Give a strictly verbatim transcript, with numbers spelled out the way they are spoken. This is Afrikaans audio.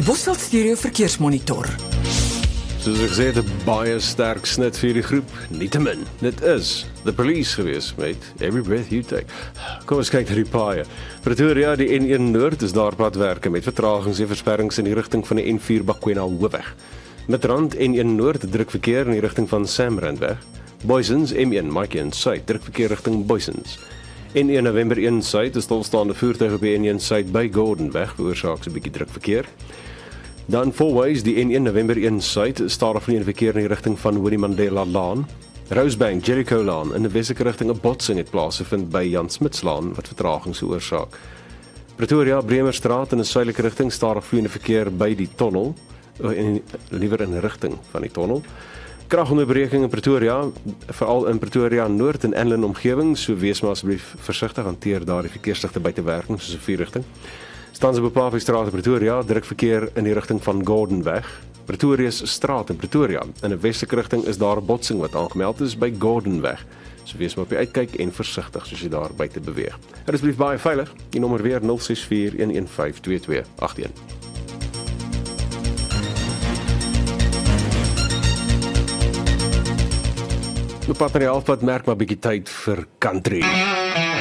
Die Bosveld Stereo Verkeersmonitor. Soos ek gesê het, 'n baie sterk snit vir die groep, nietemin. Dit is The Police gewees met Every Breath You Take. Kom ons kyk na die paaie. Pretoria, die N een Noord is daar padwerke met vertragings en versperrings in die rigting van die N vier Bakwena Hoofweg. Midrand N een Noord druk verkeer in die rigting van Samrandweg. Boysens M een Mike Suid druk verkeer rigting Boysens. N een November een Suid is stilstaande voertuig op die N een Suid by Gordonweg veroorsaak 'n bietjie druk verkeer. Dan Fourways, die N een November een Suid, staar afleende verkeer in die rigting van Winnie Mandela Laan. Rosebank, Jericho Laan, in die westelike rigting 'n botsing het plaasgevind by Jan Smuts Laan, wat vertragings veroorsaak. Pretoria, Bremerstraat in 'n suidelike rigting, staar afleende verkeer by die tonnel, en liewer in rigting van die tonnel. Kragonderbreking in Pretoria, veral in Pretoria Noord en Enlin omgewing, so wees maar asseblief versigtig, hanteer daar die verkeersligte buitewerking, soos 'n vierrigting. Tans op Papiesstraat in Pretoria, druk verkeer in die rigting van Gordonweg. Pretorius Straat in Pretoria. In 'n westelike rigting is daar 'n botsing wat aangemeld is by Gordonweg. So wees maar op die uitkyk en versigtig soos jy daar buite beweeg. En asseblief baie veilig. Die nommer weer nul ses vier een een vyf twee twee agt een. Op pad na die halfpad merk maar 'n bietjie tyd vir country.